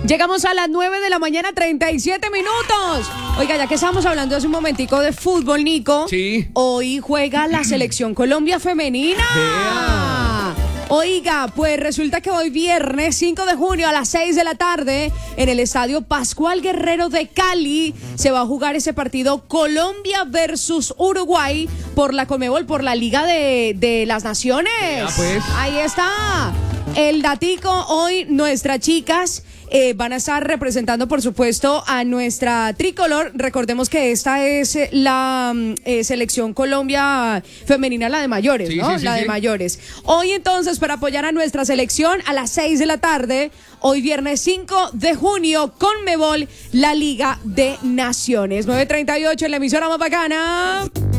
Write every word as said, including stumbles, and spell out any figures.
Llegamos a las nueve de la mañana, treinta y siete minutos. Oiga, ya que estábamos hablando hace un momentico de fútbol, Nico. Sí. Hoy juega la selección Colombia femenina. Vea. Oiga, pues resulta que hoy viernes cinco de junio a las seis de la tarde en el estadio Pascual Guerrero de Cali se va a jugar ese partido Colombia versus Uruguay por la Conmebol, por la Liga de, de las Naciones. Ya, pues. Ahí está. El datico, hoy nuestras chicas eh, van a estar representando, por supuesto, a nuestra tricolor. Recordemos que esta es la eh, selección Colombia femenina, la de mayores, sí, ¿no? Sí, sí, la sí. de mayores. Hoy entonces, para apoyar a nuestra selección, a las seis de la tarde, hoy viernes cinco de junio, Conmebol, la Liga de Naciones. nueve treinta y ocho en la emisora más bacana.